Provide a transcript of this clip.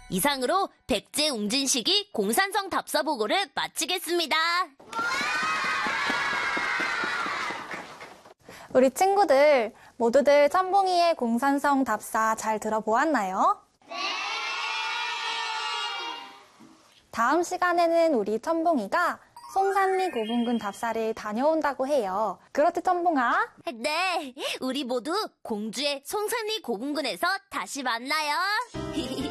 이상으로 백제 웅진시기 공산성 답사 보고를 마치겠습니다. 우리 친구들 모두들 첨벙이의 공산성 답사 잘 들어보았나요? 네! 다음 시간에는 우리 첨벙이가 송산리 고분군 답사를 다녀온다고 해요. 그렇지, 첨벙아? 네, 우리 모두 공주의 송산리 고분군에서 다시 만나요.